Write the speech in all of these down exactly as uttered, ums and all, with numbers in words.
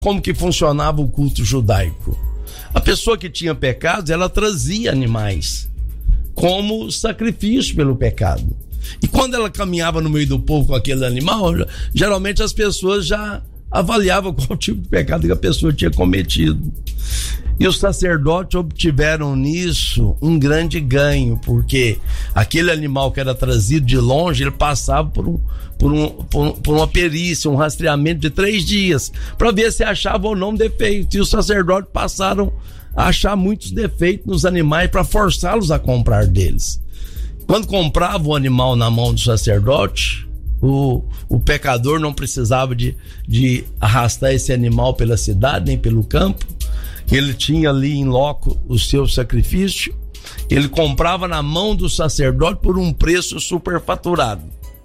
como que funcionava o culto judaico. A pessoa que tinha pecados, ela trazia animais como sacrifício pelo pecado. E quando ela caminhava no meio do povo com aquele animal, geralmente as pessoas já avaliavam qual tipo de pecado que a pessoa tinha cometido. E os sacerdotes obtiveram nisso um grande ganho, porque aquele animal que era trazido de longe, ele passava por, um, por, um, por, por uma perícia, um rastreamento de três dias, para ver se achava ou não defeito. E os sacerdotes passaram a achar muitos defeitos nos animais para forçá-los a comprar deles. Quando comprava o animal na mão do sacerdote, o, o pecador não precisava de, de arrastar esse animal pela cidade, nem pelo campo. Ele tinha ali em loco o seu sacrifício. Ele comprava na mão do sacerdote por um preço superfaturado.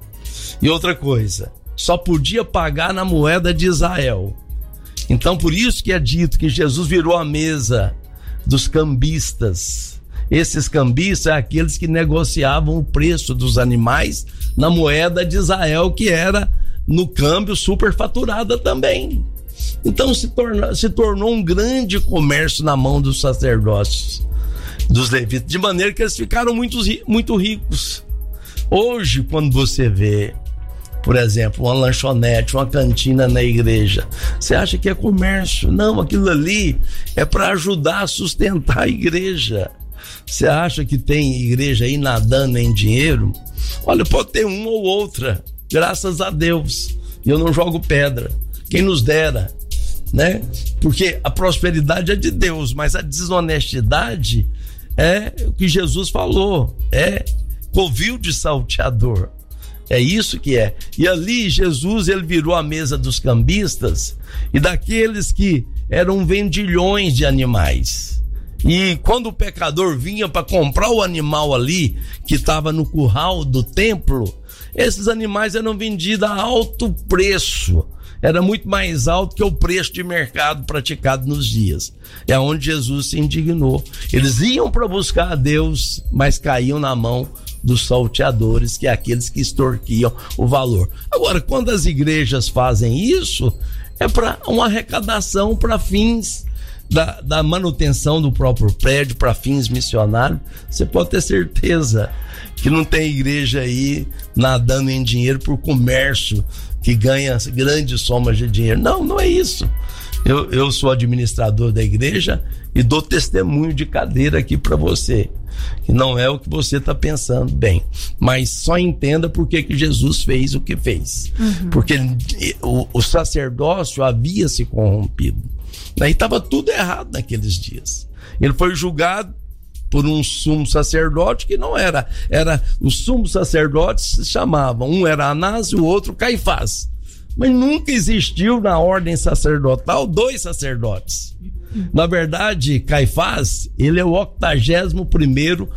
E outra coisa, só podia pagar na moeda de Israel. Então, por isso que é dito que Jesus virou a mesa dos cambistas. Esses cambistas são aqueles que negociavam o preço dos animais na moeda de Israel, que era no câmbio superfaturada também. Então se, torna, se tornou um grande comércio na mão dos sacerdotes, dos levitas, de maneira que eles ficaram muito, muito ricos. Hoje, quando você vê, por exemplo, uma lanchonete, uma cantina na igreja, você acha que é comércio? Não, aquilo ali é para ajudar a sustentar a igreja. Você acha que tem igreja aí nadando em dinheiro? Olha, pode ter uma ou outra, graças a Deus. E eu não jogo pedra. Quem nos dera, né? Porque a prosperidade é de Deus, mas a desonestidade é o que Jesus falou, é covil de salteador. É isso que é. E ali Jesus, ele virou a mesa dos cambistas e daqueles que eram vendilhões de animais. E quando o pecador vinha para comprar o animal ali, que estava no curral do templo, esses animais eram vendidos a alto preço. Era muito mais alto que o preço de mercado praticado nos dias. É onde Jesus se indignou. Eles iam para buscar a Deus, mas caíam na mão dos salteadores, que é aqueles que extorquiam o valor. Agora, quando as igrejas fazem isso, é para uma arrecadação para fins Da, da manutenção do próprio prédio, para fins missionários. Você pode ter certeza que não tem igreja aí nadando em dinheiro por comércio, que ganha grandes somas de dinheiro. Não, não é isso. Eu, eu sou administrador da igreja e dou testemunho de cadeira aqui para você, que não é o que você está pensando. Bem, mas só entenda por que que Jesus fez o que fez. Uhum. Porque o, o sacerdócio havia se corrompido. Aí estava tudo errado naqueles dias. Ele foi julgado por um sumo sacerdote que não era, era os sumos sacerdotes se chamavam, um era Anás e o outro Caifás. Mas nunca existiu na ordem sacerdotal dois sacerdotes. Na verdade, Caifás, ele é o octagésimo primeiro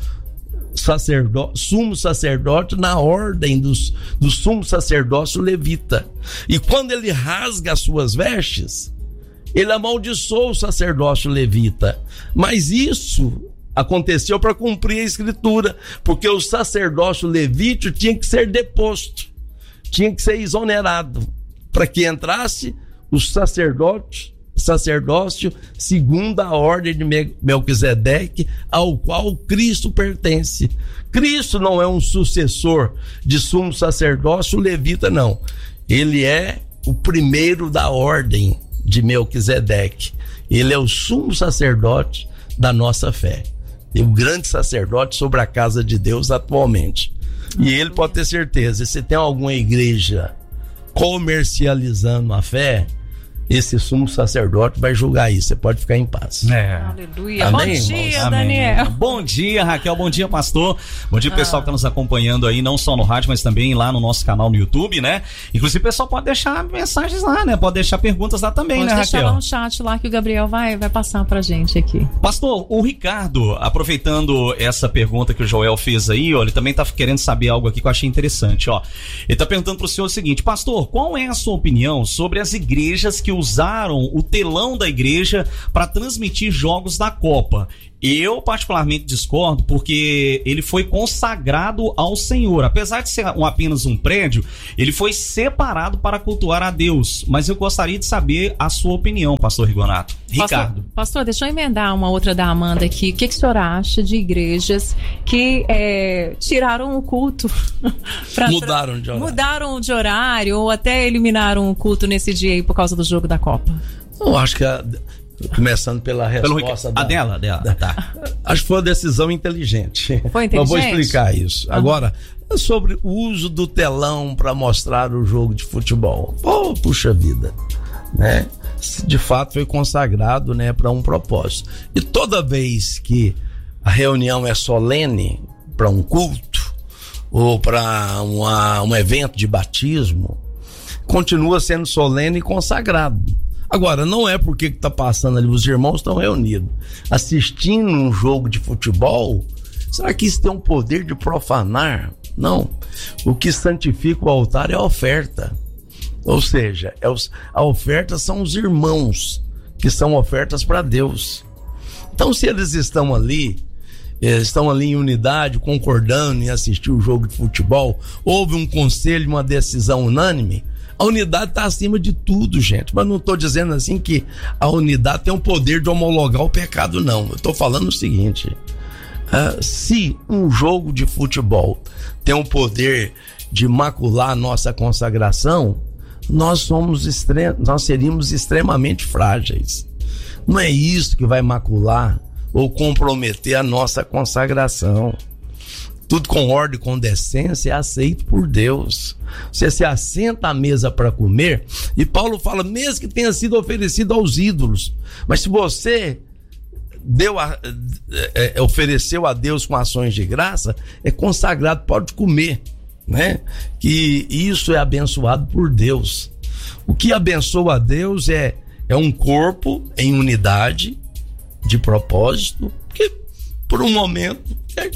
sacerdote, sumo sacerdote na ordem dos, do sumo sacerdócio levita. E quando ele rasga as suas vestes, ele amaldiçoou o sacerdócio levita. Mas isso aconteceu para cumprir a escritura, porque o sacerdócio levítico tinha que ser deposto, tinha que ser exonerado, para que entrasse o sacerdote, sacerdócio segundo a ordem de Melquisedeque, ao qual Cristo pertence. Cristo não é um sucessor de sumo sacerdócio levita, não. Ele é o primeiro da ordem de Melquisedeque. Ele é o sumo sacerdote da nossa fé, e o grande sacerdote sobre a casa de Deus atualmente. E ele pode ter certeza, se tem alguma igreja comercializando a fé, esse sumo sacerdote vai julgar isso. Você pode ficar em paz. É. Aleluia. Amém, Bom dia, Amém. Daniel. Bom dia, Raquel. Bom dia, pastor. Bom dia, pessoal ah. que está nos acompanhando aí, não só no rádio, mas também lá no nosso canal no YouTube, né? Inclusive, o pessoal pode deixar mensagens lá, né? Pode deixar perguntas lá também, pode né, deixar Raquel? lá no chat lá que o Gabriel vai, vai passar pra gente aqui. Pastor, o Ricardo, aproveitando essa pergunta que o Joel fez aí, ó, ele também tá querendo saber algo aqui que eu achei interessante, ó. Ele tá perguntando pro senhor o seguinte: pastor, qual é a sua opinião sobre as igrejas que usaram o telão da igreja para transmitir jogos da Copa. Eu particularmente discordo, porque ele foi consagrado ao Senhor. Apesar de ser um, apenas um prédio, ele foi separado para cultuar a Deus. Mas eu gostaria de saber a sua opinião, pastor Rigonato. Ricardo. Pastor, pastor, deixa eu emendar uma outra da Amanda aqui. O que, que o senhor acha de igrejas que é, tiraram o culto? pra, mudaram de horário. Mudaram de horário ou até eliminaram o culto nesse dia aí por causa do jogo da Copa? Eu acho que a... Começando pela resposta Pelo, da, a dela, dela. Da, tá. Acho que foi uma decisão inteligente. Foi inteligente? Eu vou explicar isso. Uhum. Agora, sobre o uso do telão para mostrar o jogo de futebol. Oh, puxa vida, né? De fato foi consagrado, né, para um propósito. E toda vez que a reunião é solene para um culto ou para um evento de batismo, continua sendo solene e consagrado. Agora, não é porque está passando ali, os irmãos estão reunidos, assistindo um jogo de futebol. Será que isso tem um poder de profanar? Não. O que santifica o altar é a oferta. Ou seja, é os, a oferta são os irmãos, que são ofertas para Deus. Então, se eles estão ali, estão ali em unidade, concordando em assistir o jogo de futebol, houve um conselho, uma decisão unânime, a unidade está acima de tudo, gente. Mas não estou dizendo assim que a unidade tem o poder de homologar o pecado, não. Eu estou falando o seguinte: uh, se um jogo de futebol tem o poder de macular a nossa consagração, nós somos extre- nós seríamos extremamente frágeis. Não é isso que vai macular ou comprometer a nossa consagração. Tudo com ordem e com decência é aceito por Deus. Você se assenta à mesa para comer, e Paulo fala, mesmo que tenha sido oferecido aos ídolos, mas se você deu a, é, é, ofereceu a Deus com ações de graça, é consagrado, pode comer, né? Que isso é abençoado por Deus. O que abençoa a Deus é, é um corpo em unidade, de propósito, que por um momento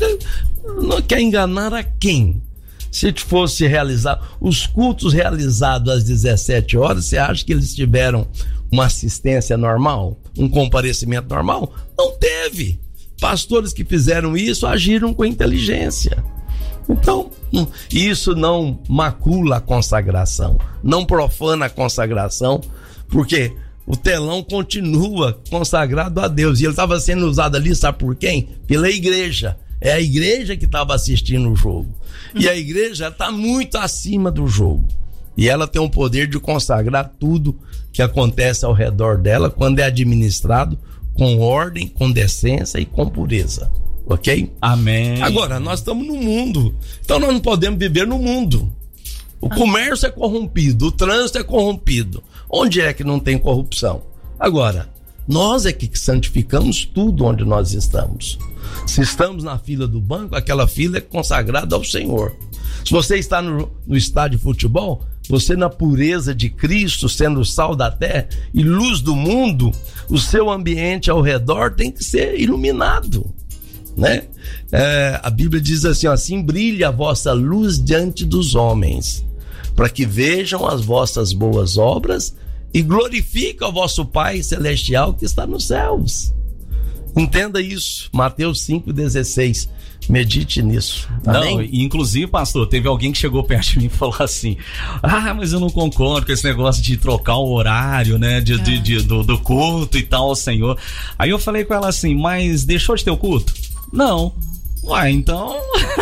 não quer enganar a quem? Se fosse realizar os cultos realizados às dezessete horas, você acha que eles tiveram uma assistência normal? Um comparecimento normal? Não teve. Pastores que fizeram isso agiram com inteligência. Então, isso não macula a consagração, não profana a consagração, porque o telão continua consagrado a Deus. E ele estava sendo usado ali, sabe por quem? Pela igreja. É a igreja que estava assistindo o jogo. E a igreja está muito acima do jogo. E ela tem o poder de consagrar tudo que acontece ao redor dela quando é administrado com ordem, com decência e com pureza. Ok? Amém. Agora, nós estamos no mundo. Então nós não podemos viver no mundo. O comércio é corrompido, o trânsito é corrompido. Onde é que não tem corrupção? Agora, nós é que santificamos tudo onde nós estamos. Se estamos na fila do banco, aquela fila é consagrada ao Senhor. Se você está no, no estádio de futebol, você na pureza de Cristo, sendo sal da terra e luz do mundo, o seu ambiente ao redor tem que ser iluminado, né? É, a Bíblia diz assim, assim brilha a vossa luz diante dos homens, para que vejam as vossas boas obras e glorifiquem o vosso Pai Celestial que está nos céus. Entenda isso, Mateus cinco, dezesseis. Medite nisso. Não, inclusive, pastor, teve alguém que chegou perto de mim e falou assim: ah, mas eu não concordo com esse negócio de trocar o horário, né, de, é. de, de, do, do culto e tal ao Senhor. Aí eu falei com ela assim, mas deixou de ter o culto? Não. Ué, então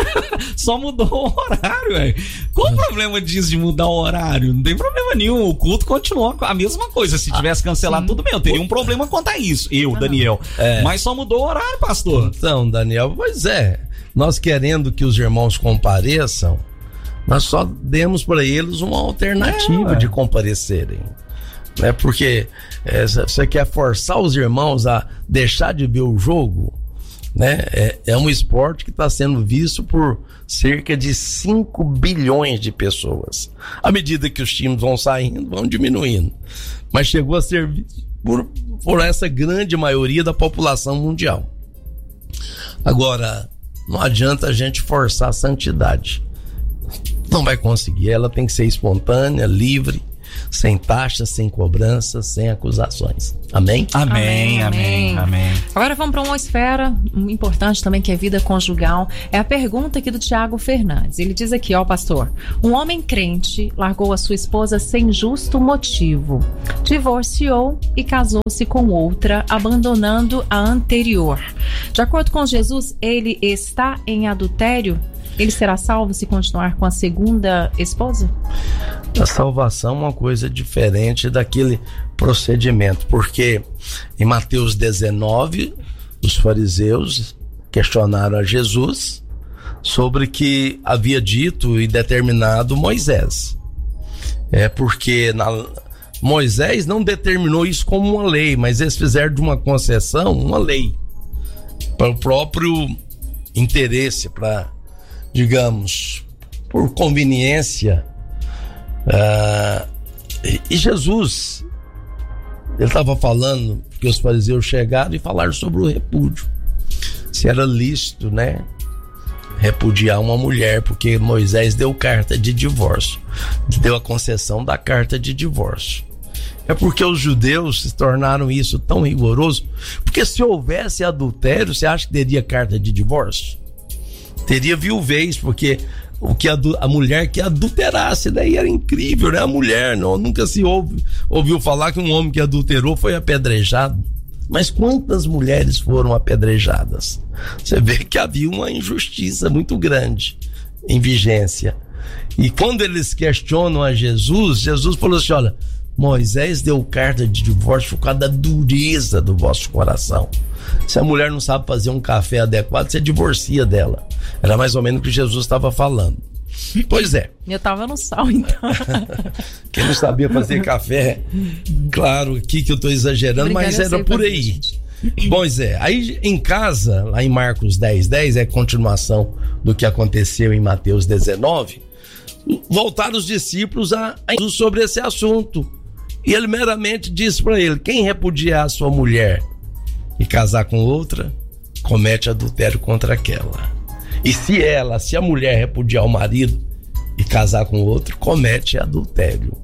só mudou o horário, velho. Qual o problema disso de mudar o horário? Não tem problema nenhum, o culto continua a mesma coisa. Se tivesse cancelado, ah, tudo bem, eu teria um problema quanto a isso, eu, ah, Daniel. É. Mas só mudou o horário, pastor. Então, Daniel, pois é, nós querendo que os irmãos compareçam, nós só demos para eles uma alternativa é, de comparecerem. Né? Porque é, você quer forçar os irmãos a deixar de ver o jogo, né? É, é um esporte que está sendo visto por cerca de cinco bilhões de pessoas. À medida que os times vão saindo, vão diminuindo. Mas chegou a ser visto por, por essa grande maioria da população mundial. Agora, não adianta a gente forçar a santidade. Não vai conseguir. Ela tem que ser espontânea, livre. sem taxas, sem cobranças, sem acusações. Amém? Amém, amém, amém. amém. Agora vamos para uma esfera importante também, que é a vida conjugal. É a pergunta aqui do Tiago Fernandes. Ele diz aqui, ó, pastor: um homem crente largou a sua esposa sem justo motivo, divorciou e casou-se com outra, abandonando a anterior. De acordo com Jesus, ele está em adultério? Ele será salvo se continuar com a segunda esposa? A salvação é uma coisa diferente daquele procedimento, porque em Mateus dezenove, os fariseus questionaram a Jesus sobre o que havia dito e determinado Moisés. É porque na, Moisés não determinou isso como uma lei, mas eles fizeram de uma concessão uma lei, para o próprio interesse, para, digamos, por conveniência. Uh, e, e Jesus, ele estava falando, porque os fariseus chegaram e falaram sobre o repúdio, se era lícito, né, repudiar uma mulher, porque Moisés deu carta de divórcio, deu a concessão da carta de divórcio. É porque os judeus se tornaram isso tão rigoroso, porque se houvesse adultério, você acha que teria carta de divórcio? Teria viuvez, porque o que a, a mulher que adulterasse, daí era incrível, né? A mulher, não, nunca se ouve, ouviu falar que um homem que adulterou foi apedrejado. Mas quantas mulheres foram apedrejadas? Você vê que havia uma injustiça muito grande em vigência. E quando eles questionam a Jesus, Jesus falou assim: olha, Moisés deu carta de divórcio por causa da dureza do vosso coração. Se a mulher não sabe fazer um café adequado, você divorcia dela. Era mais ou menos o que Jesus estava falando. Pois é. Eu estava no sal, então. Quem não sabia fazer café, claro, aqui que eu estou exagerando, Obrigada, mas era por aí. Pois é, aí em casa, lá em Marcos dez, dez, é continuação do que aconteceu em Mateus dezenove, voltaram os discípulos a, a sobre esse assunto. E ele meramente disse para ele: quem repudiar a sua mulher e casar com outra, comete adultério contra aquela. E se ela, se a mulher repudiar o marido e casar com outro, comete adultério.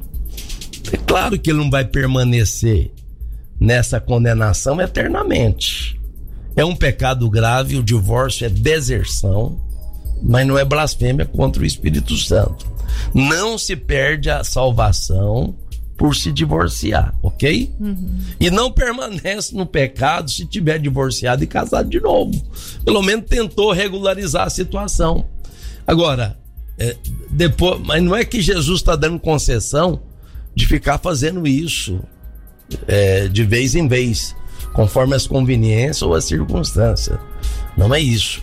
É claro que ele não vai permanecer nessa condenação eternamente. É um pecado grave, o divórcio é deserção, mas não é blasfêmia contra o Espírito Santo. Não se perde a salvação por se divorciar, ok? Uhum. E não permanece no pecado se tiver divorciado e casado de novo. Pelo menos tentou regularizar a situação. Agora, é, depois, mas não é que Jesus está dando concessão de ficar fazendo isso é, de vez em vez, conforme as conveniências ou as circunstâncias. Não é isso.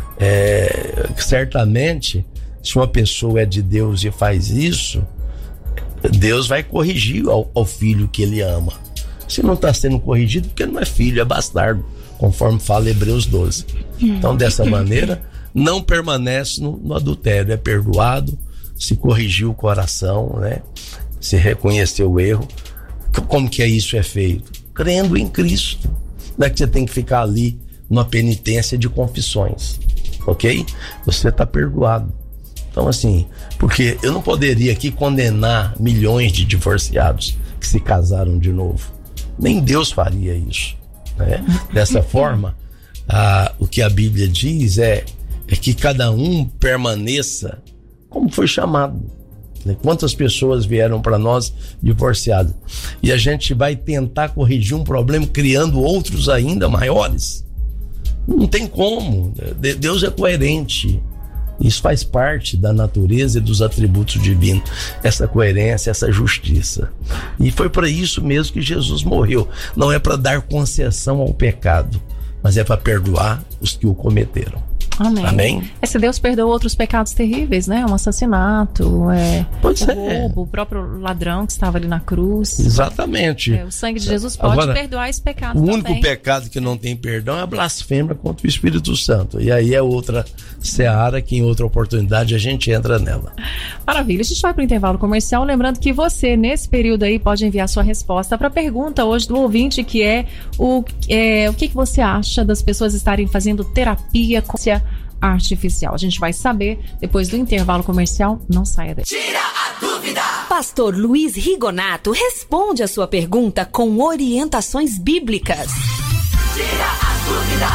É, certamente, se uma pessoa é de Deus e faz isso, Deus vai corrigir ao, ao filho que ele ama. Se não está sendo corrigido, porque não é filho, é bastardo, conforme fala Hebreus doze. Então, dessa maneira, não permanece no, no adultério, é perdoado, se corrigiu o coração, né? Se reconheceu o erro. Como que é isso é feito? Crendo em Cristo. Não é que você tem que ficar ali numa penitência de confissões, ok? Você está perdoado. Então, assim, porque eu não poderia aqui condenar milhões de divorciados que se casaram de novo. Nem Deus faria isso, né? Dessa forma, ah, o que a Bíblia diz é, é que cada um permaneça como foi chamado. Né? Quantas pessoas vieram para nós divorciadas? E a gente vai tentar corrigir um problema criando outros ainda maiores? Não tem como. Deus é coerente. Isso faz parte da natureza e dos atributos divinos, essa coerência, essa justiça. E foi para isso mesmo que Jesus morreu. Não é para dar concessão ao pecado, mas é para perdoar os que o cometeram. Amém. Amém? Esse Deus perdoou outros pecados terríveis, né? Um assassinato, é, pois o é. roubo, o próprio ladrão que estava ali na cruz. Exatamente. É, o sangue de Jesus pode Agora, perdoar esse pecado o também. O único pecado que não tem perdão é a blasfêmia contra o Espírito Santo. E aí é outra seara que em outra oportunidade a gente entra nela. Maravilha. A gente vai para o intervalo comercial. Lembrando que você, nesse período aí, pode enviar sua resposta para a pergunta hoje do ouvinte, que é o, é, o que, que você acha das pessoas estarem fazendo terapia com artificial. A gente vai saber depois do intervalo comercial. Não saia daí. Tira a dúvida! Pastor Luiz Rigonato responde a sua pergunta com orientações bíblicas. Tira a dúvida.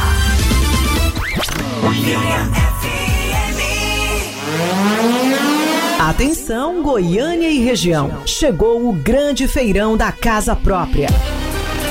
Atenção, Goiânia e região. Chegou o grande feirão da casa própria.